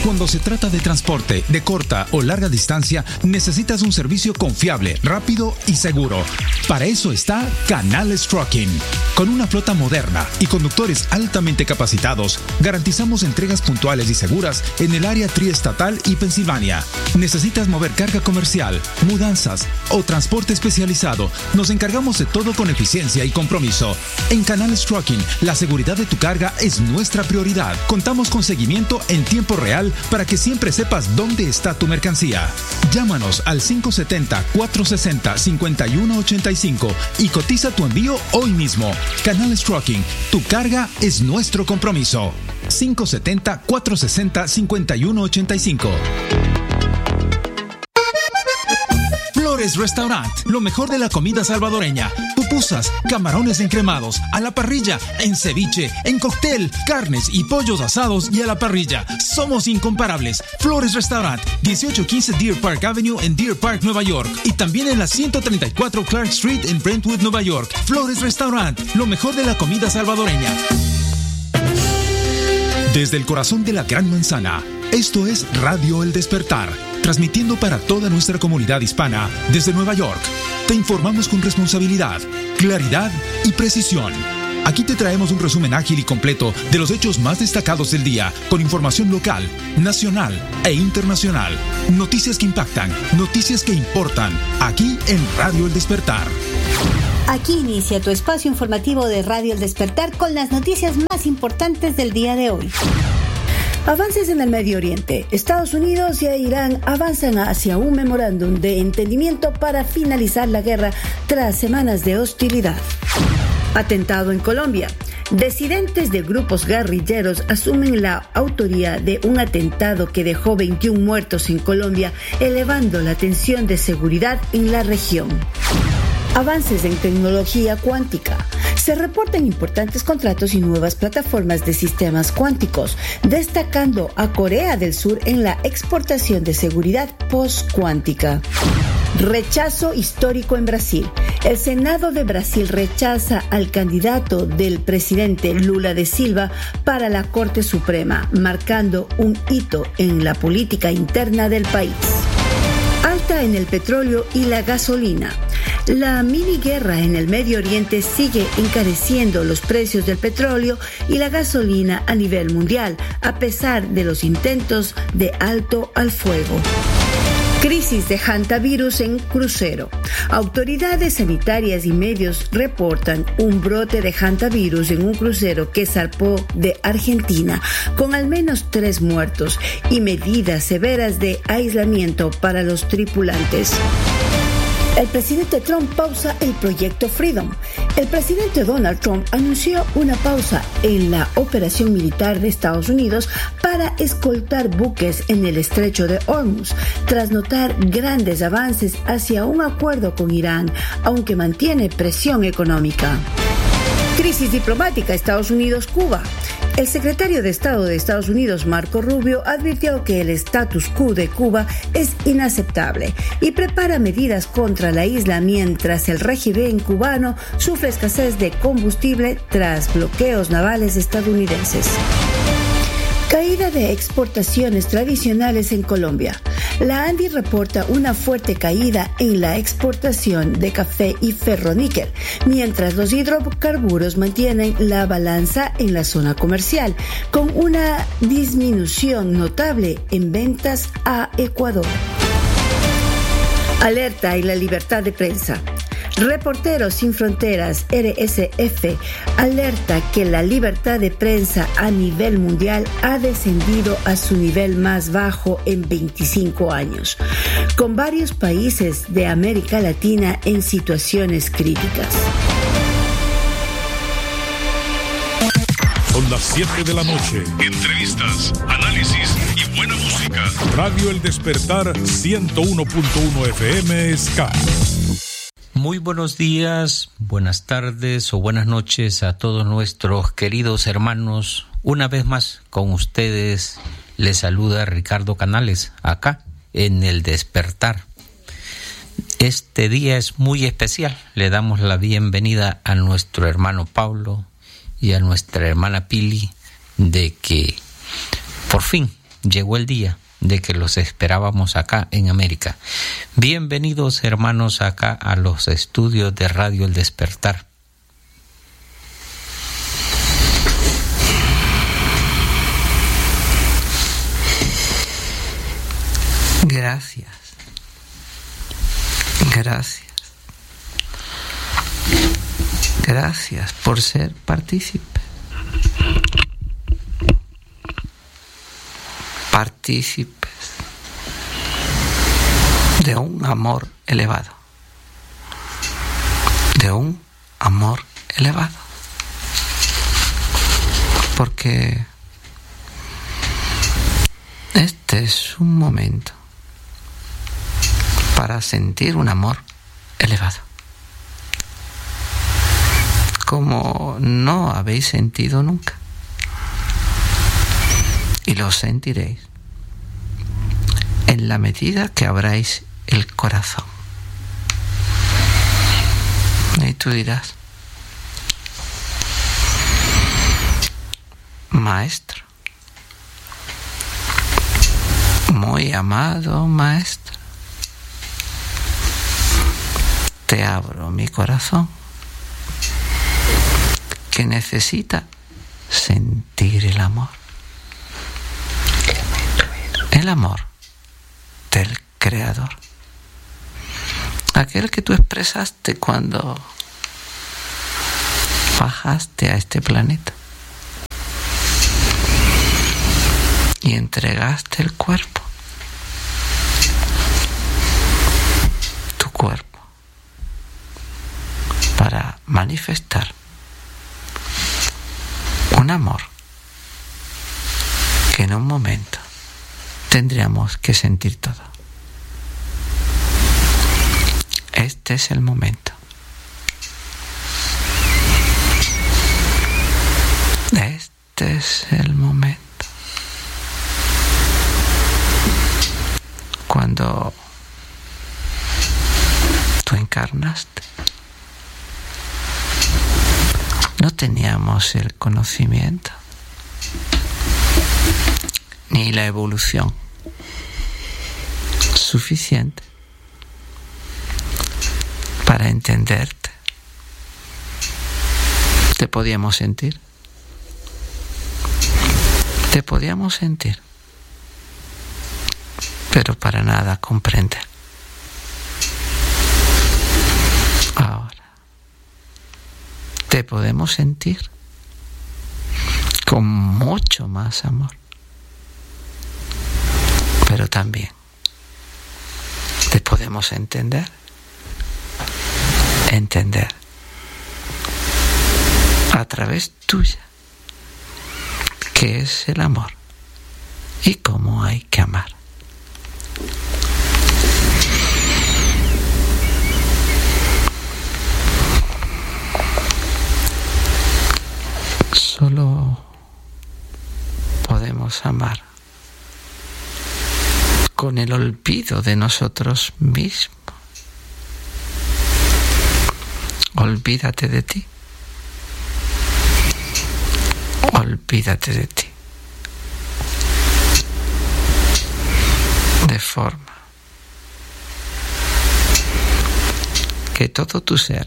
Cuando se trata de transporte de corta o larga distancia, necesitas un servicio confiable, rápido y seguro. Para eso está Canales Trucking. Con una flota moderna y conductores altamente capacitados, garantizamos entregas puntuales y seguras en el área triestatal y Pensilvania. ¿Necesitas mover carga comercial, mudanzas o transporte especializado? Nos encargamos de todo con eficiencia y compromiso. En Canales Trucking, la seguridad de tu carga es nuestra prioridad. Contamos con seguimiento en tiempo real para que siempre sepas dónde está tu mercancía. Llámanos al 570-460-5185 y cotiza tu envío hoy mismo. Canales Trucking, tu carga es nuestro compromiso. 570-460-5185. Flores Restaurant, lo mejor de la comida salvadoreña. Pupusas, camarones encremados, a la parrilla, en ceviche, en cóctel, carnes y pollos asados y a la parrilla. Somos incomparables. Flores Restaurant, 1815 Deer Park Avenue en Deer Park, Nueva York. Y también en la 134 Clark Street en Brentwood, Nueva York. Flores Restaurant, lo mejor de la comida salvadoreña. Desde el corazón de la Gran Manzana, esto es Radio El Despertar, transmitiendo para toda nuestra comunidad hispana desde Nueva York. Te informamos con responsabilidad, claridad y precisión. Aquí te traemos un resumen ágil y completo de los hechos más destacados del día, con información local, nacional e internacional. Noticias que impactan, noticias que importan, aquí en Radio El Despertar. Aquí inicia tu espacio informativo de Radio El Despertar con las noticias más importantes del día de hoy. Avances en el Medio Oriente. Estados Unidos y Irán avanzan hacia un memorándum de entendimiento para finalizar la guerra tras semanas de hostilidad. Atentado en Colombia. Disidentes de grupos guerrilleros asumen la autoría de un atentado que dejó 21 muertos en Colombia, elevando la tensión de seguridad en la región. Avances en tecnología cuántica. Se reportan importantes contratos y nuevas plataformas de sistemas cuánticos, destacando a Corea del Sur en la exportación de seguridad post-cuántica. Rechazo histórico en Brasil. El Senado de Brasil rechaza al candidato del presidente Lula da Silva para la Corte Suprema, marcando un hito en la política interna del país. Alta en el petróleo y la gasolina. La mini guerra en el Medio Oriente sigue encareciendo los precios del petróleo y la gasolina a nivel mundial, a pesar de los intentos de alto al fuego. Crisis de hantavirus en crucero. Autoridades sanitarias y medios reportan un brote de hantavirus en un crucero que zarpó de Argentina, con al menos 3 muertos y medidas severas de aislamiento para los tripulantes. El presidente Trump pausa el proyecto Freedom. El presidente Donald Trump anunció una pausa en la operación militar de Estados Unidos para escoltar buques en el estrecho de Hormuz, tras notar grandes avances hacia un acuerdo con Irán, aunque mantiene presión económica. Crisis diplomática Estados Unidos-Cuba. El secretario de Estado de Estados Unidos, Marco Rubio, advirtió que el status quo de Cuba es inaceptable y prepara medidas contra la isla mientras el régimen cubano sufre escasez de combustible tras bloqueos navales estadounidenses. Caída de exportaciones tradicionales en Colombia. La ANDI reporta una fuerte caída en la exportación de café y ferroníquel, mientras los hidrocarburos mantienen la balanza en la zona comercial, con una disminución notable en ventas a Ecuador. Alerta en la libertad de prensa. Reporteros Sin Fronteras, RSF, alerta que la libertad de prensa a nivel mundial ha descendido a su nivel más bajo en 25 años, con varios países de América Latina en situaciones críticas. Son las 7 de la noche. Entrevistas, análisis y buena música. Radio El Despertar 101.1 FM Ska. Muy buenos días, buenas tardes o buenas noches a todos nuestros queridos hermanos. Una vez más con ustedes les saluda Ricardo Canales, acá en El Despertar. Este día es muy especial. Le damos la bienvenida a nuestro hermano Pablo y a nuestra hermana Pili de que por fin llegó el día de que los esperábamos acá en América. Bienvenidos, hermanos, acá a los estudios de Radio El Despertar. Gracias. Gracias. Gracias por ser partícipes. Partícipes de un amor elevado. De un amor elevado. Porque este es un momento para sentir un amor elevado, como no habéis sentido nunca, y lo sentiréis en la medida que abráis el corazón. Y tú dirás: maestro, muy amado maestro, te abro mi corazón, que necesita sentir el amor. El amor del Creador. Aquel que tú expresaste cuando bajaste a este planeta y entregaste el cuerpo. Tu cuerpo. Para manifestar un amor que en un momento tendríamos que sentir todo. Este es el momento. Este es el momento. Cuando tú encarnaste, no teníamos el conocimiento ni la evolución suficiente para entenderte. Te podíamos sentir. Te podíamos sentir, pero para nada comprender. Ahora te podemos sentir con mucho más amor, pero también te podemos entender a través tuya qué es el amor y cómo hay que amar. Solo podemos amar con el olvido de nosotros mismos. Olvídate de ti. Olvídate de ti. De forma que todo tu ser,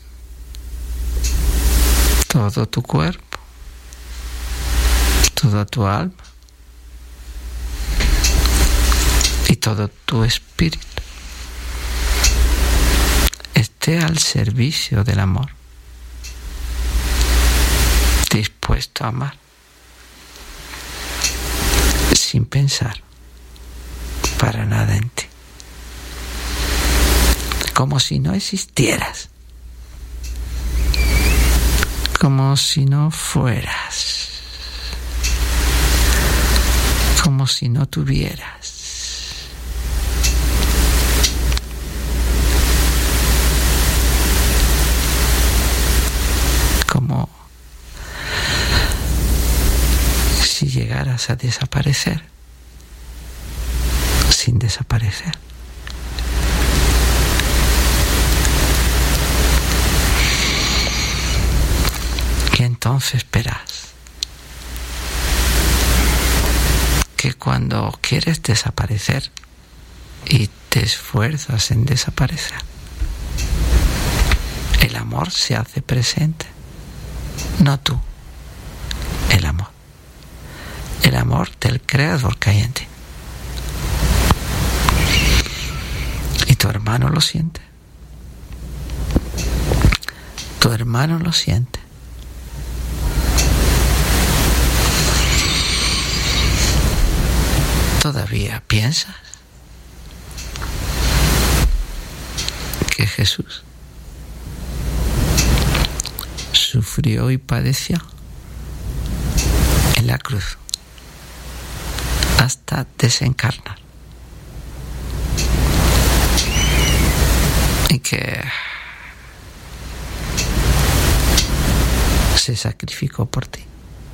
todo tu cuerpo, toda tu alma y todo tu espíritu esté al servicio del amor, dispuesto a amar, sin pensar para nada en ti, como si no existieras, como si no fueras, como si no tuvieras. Como si llegaras a desaparecer sin desaparecer. Y entonces verás Porque cuando quieres desaparecer y te esfuerzas en desaparecer, el amor se hace presente. No tú, el amor. El amor del Creador que hay en ti. Y tu hermano lo siente. Tu hermano lo siente. ¿Todavía piensas que Jesús sufrió y padeció en la cruz hasta desencarnar? Y que se sacrificó por ti.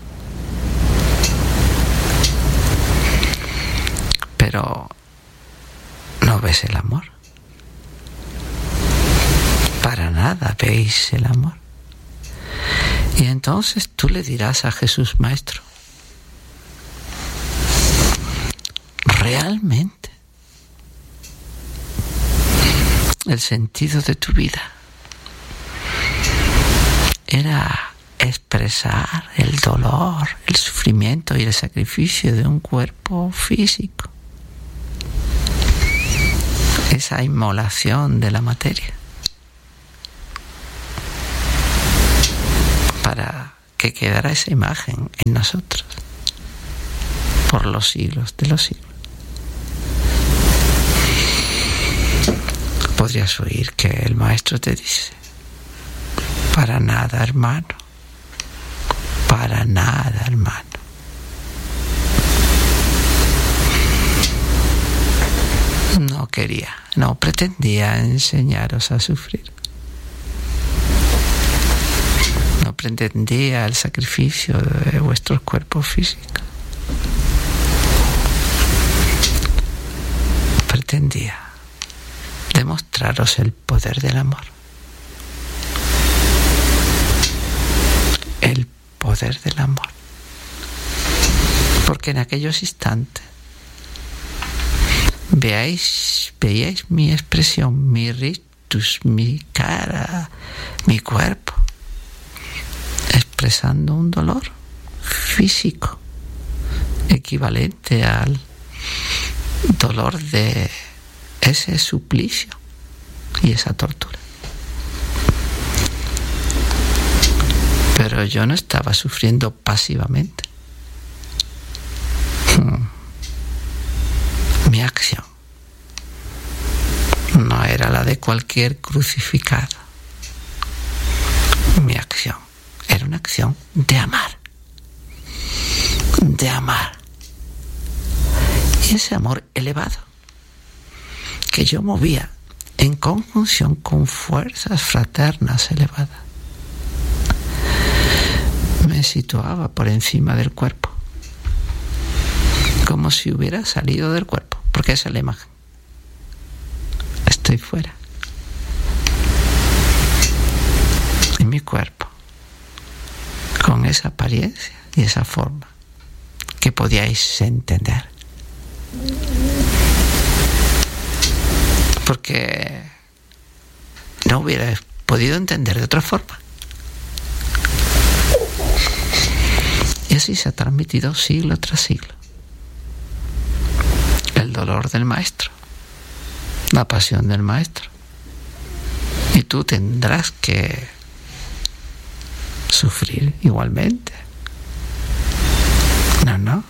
Pero no ves el amor. Para nada veis el amor. Y entonces tú le dirás a Jesús: Maestro, realmente el sentido de tu vida era expresar el dolor, el sufrimiento y el sacrificio de un cuerpo físico, esa inmolación de la materia, para que quedara esa imagen en nosotros por los siglos de los siglos. Podrías oír que el Maestro te dice: para nada, hermano, para nada, hermano. No pretendía enseñaros a sufrir. No pretendía el sacrificio de vuestros cuerpos físicos. Pretendía demostraros el poder del amor. El poder del amor. Porque en aquellos instantes veíais mi expresión, mi rictus, mi cara, mi cuerpo, expresando un dolor físico equivalente al dolor de ese suplicio y esa tortura. Pero yo no estaba sufriendo pasivamente. Mi acción no era la de cualquier crucificado. Mi acción era una acción de amar. De amar. Y ese amor elevado que yo movía en conjunción con fuerzas fraternas elevadas me situaba por encima del cuerpo, como si hubiera salido del cuerpo, porque esa es la imagen. Estoy fuera. En mi cuerpo, con esa apariencia y esa forma que podíais entender. Porque no hubierais podido entender de otra forma. Y así se ha transmitido siglo tras siglo. El dolor del Maestro, la pasión del Maestro. Y tú tendrás que sufrir igualmente. No.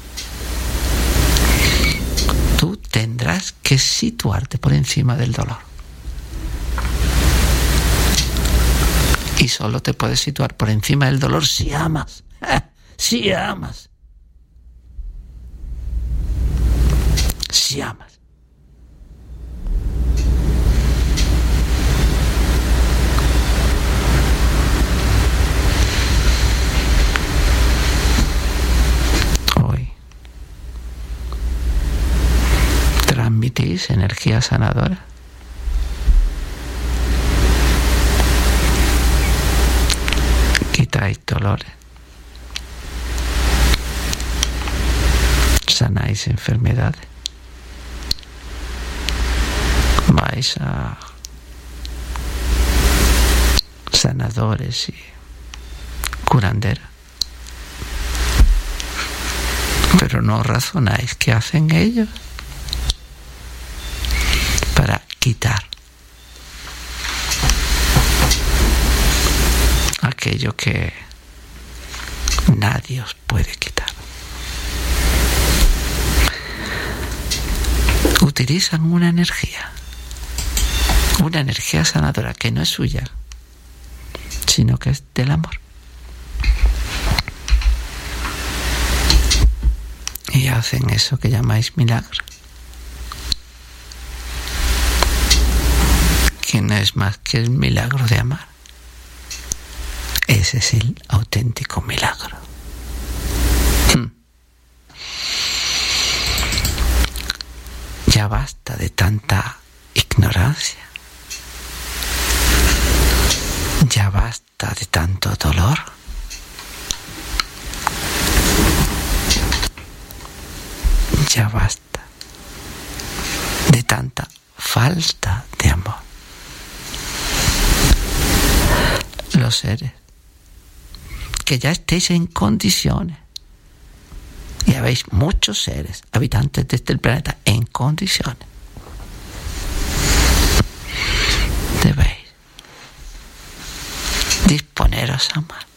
Tú tendrás que situarte por encima del dolor. Y solo te puedes situar por encima del dolor si amas. Si amas. Si amas. Hoy transmitís energía sanadora. Quitáis dolores. sanáis enfermedades. Vais a sanadores y curanderas. Pero no razonáis qué hacen ellos para quitar aquello que nadie os puede quitar. Utilizan una energía sanadora que no es suya, sino que es del amor. Y hacen eso que llamáis milagro, que no es más que el milagro de amar. Ese es el auténtico milagro. Ya basta de tanta ignorancia. Ya basta de tanto dolor. Ya basta de tanta falta de amor. Los seres que ya estéis en condiciones, y habéis muchos seres, habitantes de este planeta, en condiciones, debéis disponeros a amar.